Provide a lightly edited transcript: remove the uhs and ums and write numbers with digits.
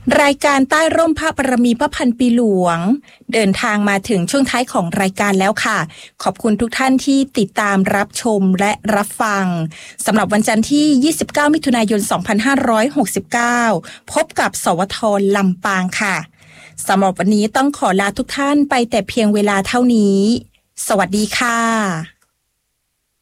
รายการใต้ร่มพระบารมีพระพันปีหลวงเดินทางมาถึงช่วงท้ายของรายการแล้วค่ะขอบคุณทุกท่านที่ติดตามรับชมและรับฟังสำหรับวันจันทร์ที่29มิถุนายน2569พบกับสวทลำปางค่ะสำหรับวันนี้ต้องขอลาทุกท่านไปแต่เพียงเวลาเท่านี้สวัสดีค่ะ